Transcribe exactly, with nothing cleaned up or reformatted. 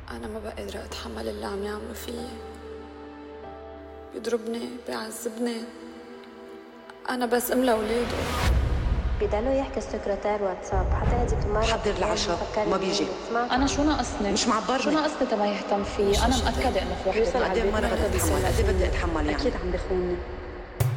أنا ما بقى قادرة أتحمل اللي عم يعملوا فيي. بيضربني، بيعذبني، أنا بس أم لأولاده. بيضلوا يحكي السكرتير واتساب حتى هذه بتمرة حضر العشاء ما بيجي. أنا شو ناقصني؟ مش معبرني. شو ناقصني تما يهتم فيي؟ أنا مأكدة إنه في وحدة. قد ايه مرة بدي أتحمل؟ قد ايه بدي أتحمل يعني؟ أكيد عم بخونني.